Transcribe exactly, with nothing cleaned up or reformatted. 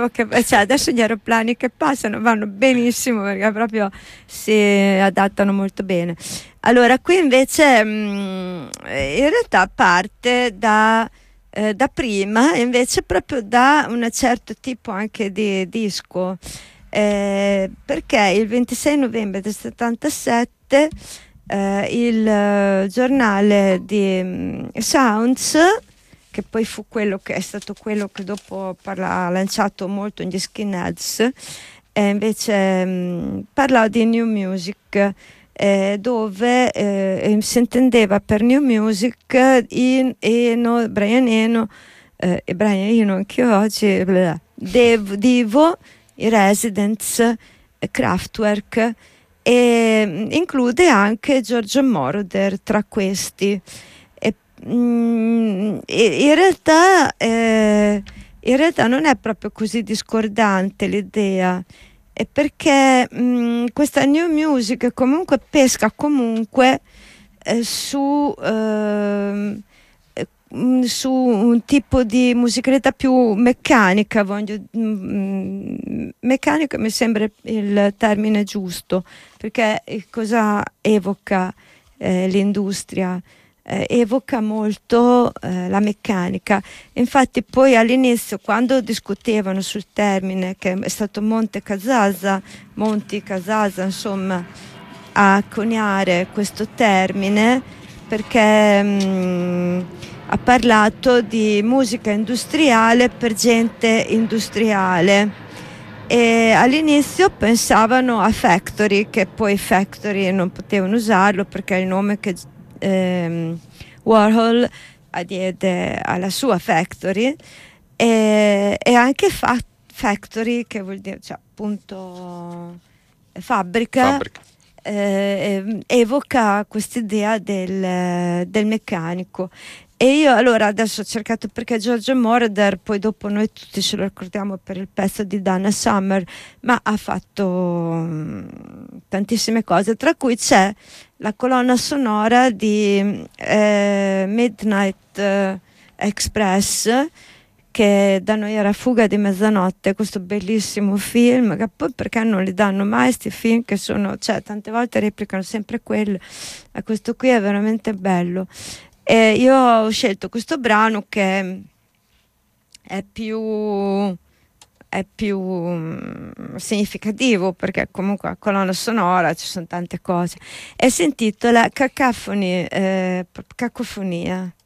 che, cioè, adesso gli aeroplani che passano vanno benissimo perché proprio si adattano molto bene. Allora, qui invece mh, in realtà parte da, eh, da prima, invece proprio da un certo tipo anche di disco, eh, perché il ventisei novembre del settantasette eh, il eh, giornale di mh, Sounds, che poi fu quello che è stato quello che dopo parla, ha lanciato molto gli skinheads, e invece mh, parlava di new music, eh, dove eh, si intendeva per new music in Eno, Brian Eno eh, e Brian Eno anche oggi, bla, Dev, Divo, i Residents, eh, Kraftwerk, e mh, include anche Giorgio Moroder tra questi. Mm, in realtà eh, in realtà non è proprio così discordante l'idea, è perché mh, questa new music comunque pesca comunque eh, su, eh, eh, su un tipo di musicalità più meccanica, voglio, mh, meccanica mi sembra il termine giusto, perché cosa evoca eh, l'industria? Eh, evoca molto eh, la meccanica. Infatti poi all'inizio, quando discutevano sul termine, che è stato Monte Casasa, Monti Casasa, insomma, a coniare questo termine, perché mh, ha parlato di musica industriale per gente industriale. E all'inizio pensavano a Factory, che poi Factory non potevano usarlo perché è il nome che ehm, Warhol diede alla sua Factory, e, e anche fa- Factory, che vuol dire, cioè, appunto fabbrica, Fabbrica. eh, evoca quest'idea del, del meccanico. E io allora adesso ho cercato, perché Giorgio Moroder poi dopo noi tutti ce lo ricordiamo per il pezzo di Donna Summer, ma ha fatto um, tantissime cose, tra cui c'è la colonna sonora di eh, Midnight eh, Express, che da noi era Fuga di mezzanotte, questo bellissimo film, che poi perché non li danno mai questi film che sono, cioè tante volte replicano sempre quello, e questo qui è veramente bello. E io ho scelto questo brano che è più è più mm, significativo, perché comunque la colonna sonora ci sono tante cose, e si intitola Cacophony, eh, Cacofonia.